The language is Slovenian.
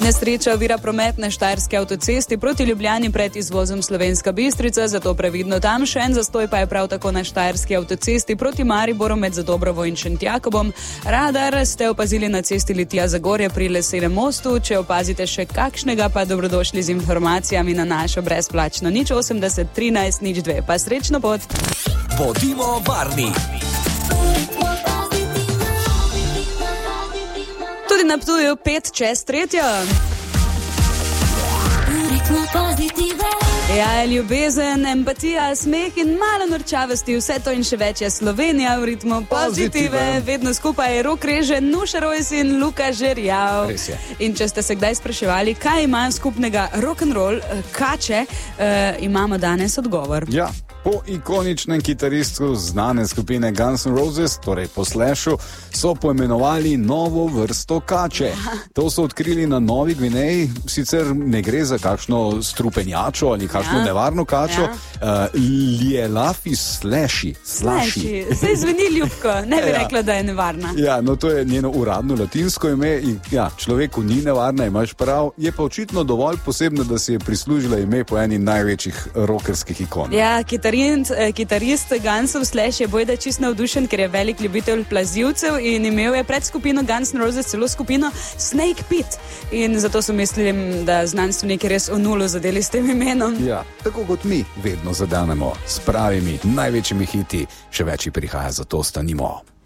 Nesreča ovira promet na Štajerski avtocesti proti Ljubljani pred izvozom Slovenska Bistrica, zato previdno tam. Še en zastoj pa je prav tako na Štajerski avtocesti proti Mariboru med Zadobrovo in Šentjakobom. Radar ste opazili na cesti Litija-Zagorje pri Lesenem mostu. Če opazite še kakšnega, pa dobrodošli z informacijami na našo brezplačno 080 13 02. Pa srečno pot! Bodimo varni! Tudi na Ptuju 5:03. Ja, ljubezen, empatija, smeh in malo norčavosti, vse to in še več je Slovenija v ritmu pozitive. Vedno skupaj je Rok Reže, Nuša Rojs in Luka Žerjav. In če ste se kdaj spraševali, kaj ima skupnega rock'n'roll, kače, imamo danes odgovor. Ja. Po ikoničnem kitaristu znane skupine Guns N' Roses, torej po Slashu, so poimenovali novo vrsto kače. To so odkrili na Novi Gvineji, sicer ne gre za kakšno strupenjačo ali kakšno nevarno kačo, Lielafis slashi. Saj zveni ljubko, ne bi rekla, da je nevarna. Ja, no to je njeno uradno latinsko ime in ja, človeku ni nevarna, imaš prav, je pa očitno dovolj posebno, da si je prislužila ime po eni največjih rockerskih ikon. Ja, kitarist Gunsov Slash je bojda čist navdušen, ker je velik ljubitelj plazivcev in imel je pred skupino Guns N' Roses celo skupino Snake Pit. In zato so mislim, da znanstveniki res o nulo zadeli s tem imenom. Ja, tako kot mi vedno zadanemo s pravimi največjimi hiti, še več prihaja, zato stanimo.